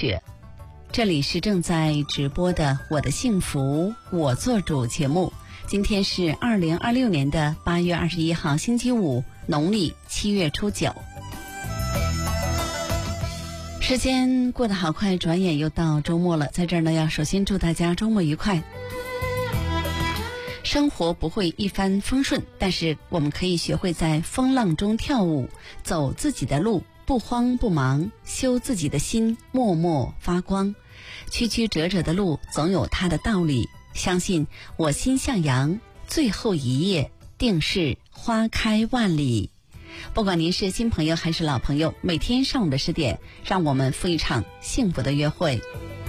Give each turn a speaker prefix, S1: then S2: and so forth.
S1: 雪。这里是正在直播的我的幸福我做主节目，今天是2026年的8月21号星期五，农历7月初9。时间过得好快，转眼又到周末了，在这儿呢要首先祝大家周末愉快。生活不会一帆风顺，但是我们可以学会在风浪中跳舞，走自己的路，不慌不忙，修自己的心，默默发光。曲曲折折的路总有它的道理，相信我心向阳，最后一夜定是花开万里。不管您是新朋友还是老朋友，每天上午的10点，让我们赴一场幸福的约会。